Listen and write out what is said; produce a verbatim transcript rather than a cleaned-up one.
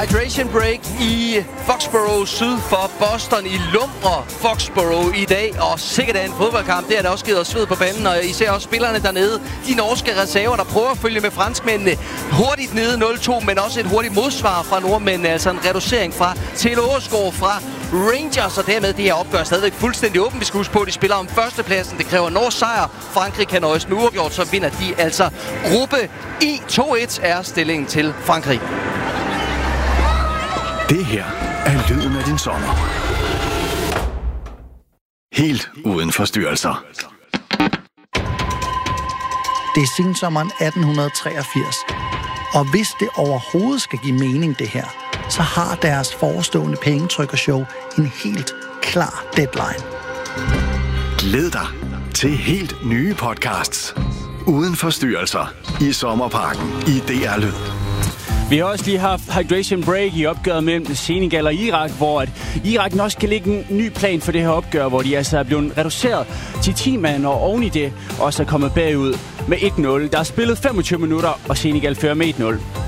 Hydration break i Foxborough syd for Boston i Lumre Foxborough i dag. Og sikkert er en fodboldkamp. Det har der også givet os sved på banen. Og især også spillerne dernede. De norske reserver, der prøver at følge med franskmændene. Hurtigt nede nul to, men også et hurtigt modsvar fra nordmændene. Altså en reducering fra Theo Åsgaard fra Rangers. Og dermed det her opgør stadigvæk fuldstændig åben. Vi skal huske på, at de spiller om førstepladsen. Det kræver norsk sejr. Frankrig kan nøjes med uafgjort, så vinder de altså gruppe I. to et er stillingen til Frankrig. Det her er lyden af din sommer. Helt uden forstyrrelser. Det er sensommeren atten treogfirs. Og hvis det overhovedet skal give mening, det her, så har deres forestående pengetrykkershow en helt klar deadline. Glæd dig til helt nye podcasts. Uden forstyrrelser i Sommerparken i D R Lyd. Vi har også lige haft hydration break i opgøret mellem Senegal og Irak, hvor at Irak også kan lægge en ny plan for det her opgør, hvor de altså er blevet reduceret til ti mand, og oven i det også er kommet bagud med et nul. Der er spillet femogtyve minutter, og Senegal fører med et nul.